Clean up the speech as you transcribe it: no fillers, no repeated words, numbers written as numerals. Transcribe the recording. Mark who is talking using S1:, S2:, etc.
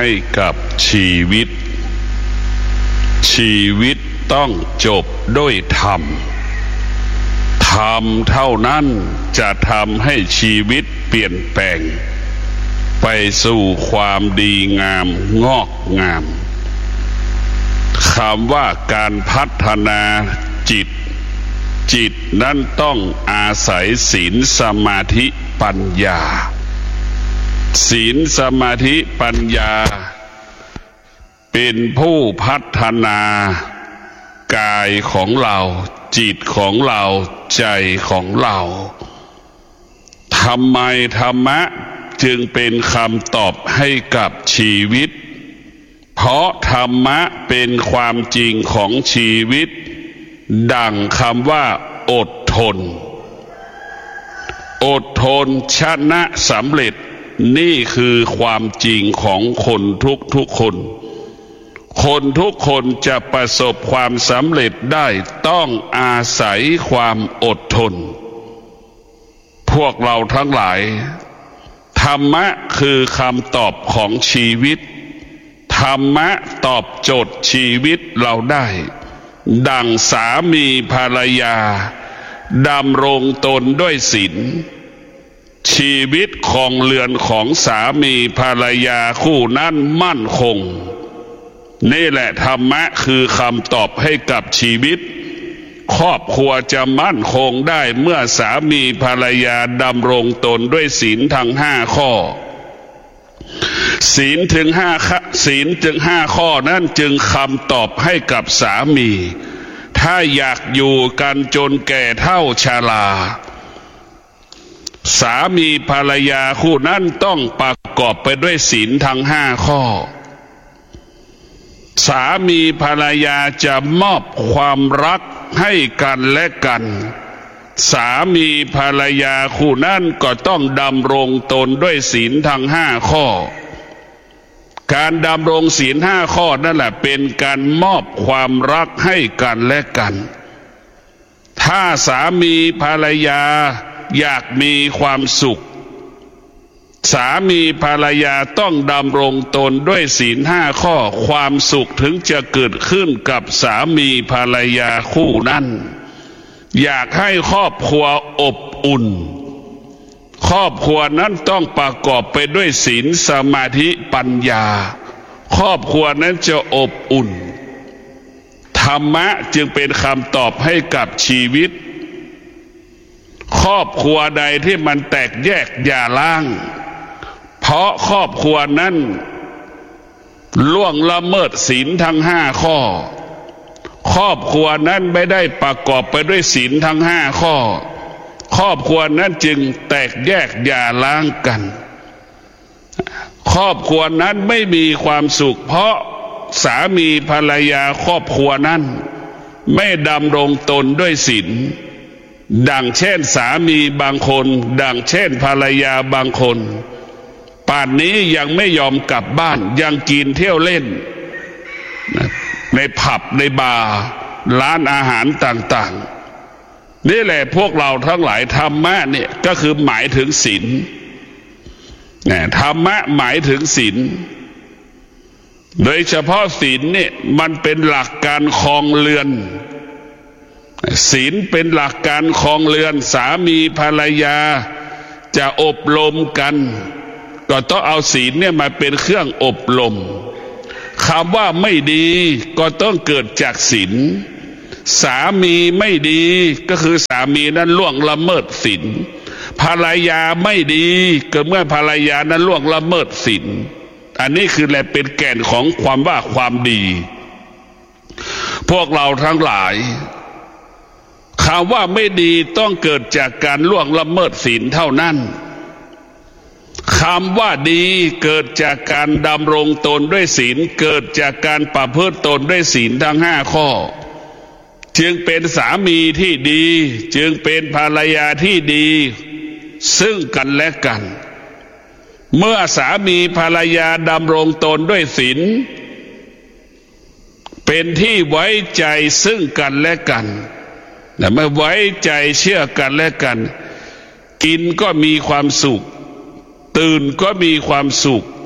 S1: ให้กับชีวิตชีวิตต้องจบด้วยธรรมธรรมเท่านั้นจะทำให้ชีวิตเปลี่ยนแปลงไปสู่ความดีงามงอกงามคำว่าการพัฒนาจิตนั้นต้องอาศัยศีลสมาธิปัญญาศีลสมาธิปัญญาเป็นผู้พัฒนากายของเราจิตของเราใจของเราทำไมธรรมะจึงเป็นคำตอบให้กับชีวิตเพราะธรรมะเป็นความจริงของชีวิตดังคำว่าอดทนอดทนชนะสำเร็จนี่คือความจริงของคนทุกคนคนทุกคนจะประสบความสำเร็จได้ต้องอาศัยความอดทนพวกเราทั้งหลายธรรมะคือคำตอบของชีวิตธรรมะตอบโจทย์ชีวิตเราได้ดังสามีภรรยาดำรงตนด้วยศีลชีวิตของเรือนของสามีภรรยาคู่นั้นมั่นคงนี่แหละธรรมะคือคำตอบให้กับชีวิตครอบครัวจะมั่นคงได้เมื่อสามีภรรยาดำรงตนด้วยศีลทั้ง5 ข้อศีลถึงห้าข้อนั้นจึงคำตอบให้กับสามีถ้าอยากอยู่กันจนแก่เฒ่าชราสามีภรรยาคู่นั้นต้องประกอบไปด้วยศีลทั้ง5 ข้อสามีภรรยาจะมอบความรักให้กันและกันสามีภรรยาคู่นั้นก็ต้องดำรงตนด้วยศีลทั้ง5 ข้อการดำรงศีล5 ข้อนั่นแหละเป็นการมอบความรักให้กันและกันถ้าสามีภรรยาอยากมีความสุขสามีภรรยาต้องดำรงตนด้วยศีล5 ข้อความสุขถึงจะเกิดขึ้นกับสามีภรรยาคู่นั้นอยากให้ครอบครัวอบอุ่นครอบครัวนั้นต้องประกอบไปด้วยศีลสมาธิปัญญาครอบครัวนั้นจะอบอุ่นธรรมะจึงเป็นคำตอบให้กับชีวิตครอบครัวใดที่มันแตกแยกอย่าร้างเพราะครอบครัวนั้นล่วงละเมิดศีลทั้ง5 ข้อครอบครัวนั้นไม่ได้ประกอบไปด้วยศีลทั้ง5 ข้อครอบครัวนั้นจึงแตกแยกอย่าร้างกันครอบครัวนั้นไม่มีความสุขเพราะสามีภรรยาครอบครัวนั้นไม่ดำรงตนด้วยศีลดังเช่นสามีบางคนดังเช่นภรรยาบางคนป่านนี้ยังไม่ยอมกลับบ้านยังกินเที่ยวเล่นในผับในบาร์ร้านอาหารต่างๆนี่แหละพวกเราทั้งหลายธรรมะเนี่ยก็คือหมายถึงศีลธรรมะหมายถึงศีลโดยเฉพาะศีลเนี่ยมันเป็นหลักการครองเรือนศีลเป็นหลักการครองเรือนสามีภรรยาจะอบรมกันก็ต้องเอาศีลเนี่ยมาเป็นเครื่องอบรมคำว่าไม่ดีก็ต้องเกิดจากศีลสามีไม่ดีก็คือสามีนั้นล่วงละเมิดศีลภรรยาไม่ดีก็เมื่อภรรยานั้นล่วงละเมิดศีลอันนี้คือแหละเป็นแก่นของความว่าความดีพวกเราทั้งหลายคำว่าไม่ดีต้องเกิดจากการล่วงละเมิดศีลเท่านั้นคำว่าดีเกิดจากการดำรงตนด้วยศีลเกิดจากการประพฤติตนด้วยศีลทั้ง5 ข้อจึงเป็นสามีที่ดีจึงเป็นภรรยาที่ดีซึ่งกันและกันเมื่อสามีภรรยาดำรงตนด้วยศีลเป็นที่ไว้ใจซึ่งกันและกันแต่ไม่ไว้ใจเชื่อกันและกันกินก็มีความสุขตื่นก็มีความสุข